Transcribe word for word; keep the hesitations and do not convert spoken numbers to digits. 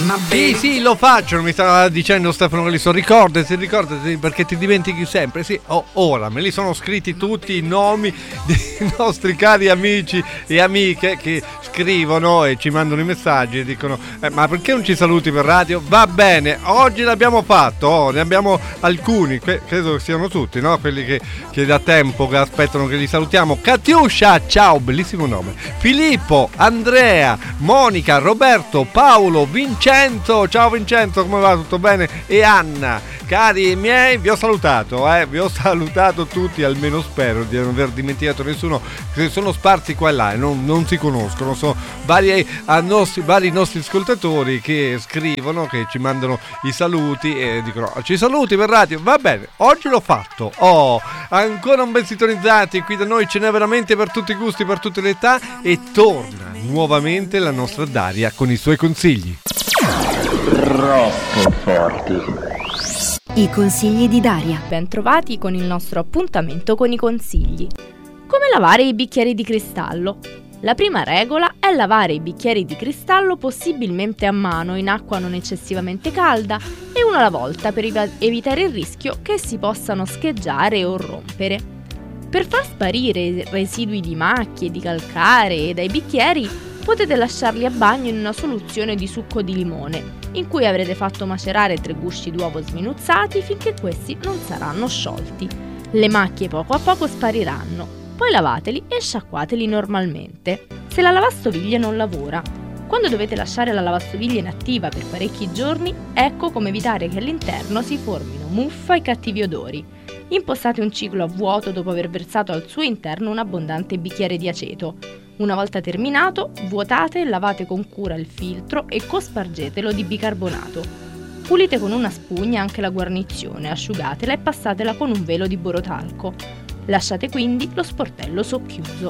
Sì, sì, lo faccio, mi stava dicendo Stefano Calisto, ricordati, ricordati perché ti dimentichi sempre. Sì, oh, ora me li sono scritti tutti i nomi dei nostri cari amici e amiche che scrivono e ci mandano i messaggi e dicono eh, ma perché non ci saluti per radio? Va bene, oggi l'abbiamo fatto, oh, ne abbiamo alcuni, credo siano tutti, no? Quelli che, che da tempo che aspettano che li salutiamo. Katiuscia, ciao, bellissimo nome. Filippo, Andrea, Monica, Roberto, Paolo, Vincenzo, ciao Vincenzo, come va? Tutto bene? E Anna, cari miei, vi ho salutato, eh? vi ho salutato tutti, almeno spero di non aver dimenticato nessuno, che sono sparsi qua e là e non, non si conoscono, sono vari, a nostri, vari nostri ascoltatori che scrivono, che ci mandano i saluti e dicono ci saluti per radio, va bene, oggi l'ho fatto, oh, ancora un ben sintonizzati, qui da noi ce n'è veramente per tutti i gusti, per tutte le età e torna nuovamente la nostra Daria con i suoi consigli. Troppo forti. I consigli di Daria. Bentrovati con il nostro appuntamento con i consigli. Come lavare i bicchieri di cristallo? La prima regola è lavare i bicchieri di cristallo possibilmente a mano in acqua non eccessivamente calda e uno alla volta per ev- evitare il rischio che si possano scheggiare o rompere. Per far sparire i residui di macchie, di calcare dai bicchieri, potete lasciarli a bagno in una soluzione di succo di limone, in cui avrete fatto macerare tre gusci d'uovo sminuzzati finché questi non saranno sciolti. Le macchie poco a poco spariranno, poi lavateli e sciacquateli normalmente. Se la lavastoviglie non lavora, quando dovete lasciare la lavastoviglie inattiva per parecchi giorni, ecco come evitare che all'interno si formino muffa e cattivi odori. Impostate un ciclo a vuoto dopo aver versato al suo interno un abbondante bicchiere di aceto. Una volta terminato, vuotate e lavate con cura il filtro e cospargetelo di bicarbonato. Pulite con una spugna anche la guarnizione, asciugatela e passatela con un velo di borotalco. Lasciate quindi lo sportello socchiuso.